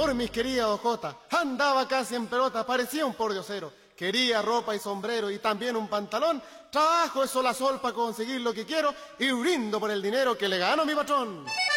por mis queridas ojotas. Andaba casi en pelota, parecía un pordiosero. Quería ropa y sombrero y también un pantalón. Trabajo de sol a sol para conseguir lo que quiero y brindo por el dinero que le gano a mi patrón.